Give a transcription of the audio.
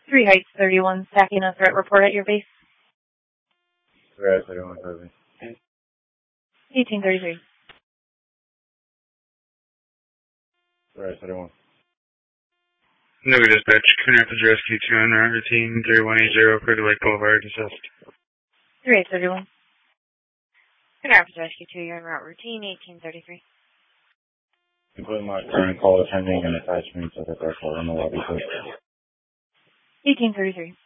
3 Heights 31, stacking a threat report at your base. 3 Heights 31, copy. 1833. 3 Heights 31. No dispatch, Coon Rapids Rescue 2 on route routine 3180, Crater Lake Boulevard, assist. 3 Heights 31. Coon Rapids Rescue 2, you're on route routine 1833. Including my current call attending and attachments of the airport on the lobby, please. 1833.